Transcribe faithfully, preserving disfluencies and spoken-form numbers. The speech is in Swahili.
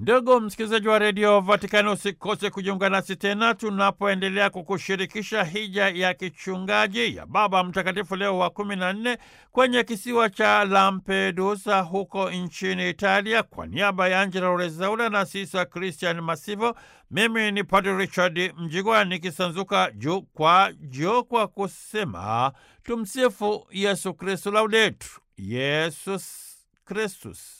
Ndugu msikilizaji wa redio Vatikani, usikose kujiunga nasi tena tunapoendelea kukushirikisha hija ya kichungaji ya Baba Mtakatifu Leo wa kumi na nne kwenye kisiwa cha Lampedusa huko nchini Italia. Kwa niaba ya Angela Rezaula na Sisa Christian Masivo, mimi ni Padre Richard Mjigwa nikisanzuka juu kwa juu kwa kusema tumsifu Yesu Kristu, laudetur Yesus Kristus.